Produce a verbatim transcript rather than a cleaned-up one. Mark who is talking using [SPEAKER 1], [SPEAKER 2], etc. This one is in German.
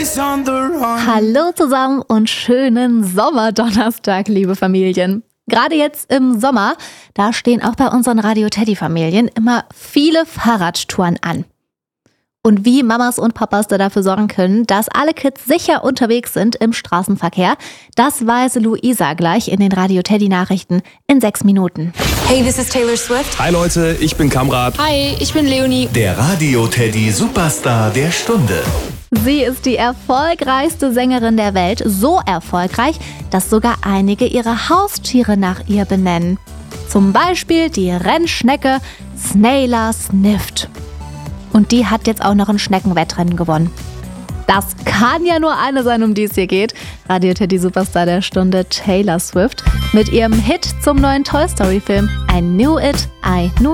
[SPEAKER 1] always on the run.
[SPEAKER 2] Hallo zusammen und schönen Sommerdonnerstag, liebe Familien. Gerade jetzt im Sommer, da stehen auch bei unseren Radio-Teddy-Familien immer viele Fahrradtouren an. Und wie Mamas und Papas da dafür sorgen können, dass alle Kids sicher unterwegs sind im Straßenverkehr, das weiß Luisa gleich in den Radio-Teddy-Nachrichten in sechs Minuten.
[SPEAKER 3] Hey, this is Taylor Swift.
[SPEAKER 4] Hi Leute, ich bin Kamrat.
[SPEAKER 3] Hi, ich bin Leonie.
[SPEAKER 5] Der Radio-Teddy Superstar der Stunde.
[SPEAKER 2] Sie ist die erfolgreichste Sängerin der Welt, so erfolgreich, dass sogar einige ihre Haustiere nach ihr benennen. Zum Beispiel die Rennschnecke Snailer Snift. Und die hat jetzt auch noch ein Schneckenwettrennen gewonnen. Das kann ja nur eine sein, um die es hier geht. Radio-Teddy Superstar der Stunde Taylor Swift mit ihrem Hit zum neuen Toy Story Film I Knew It, I Knew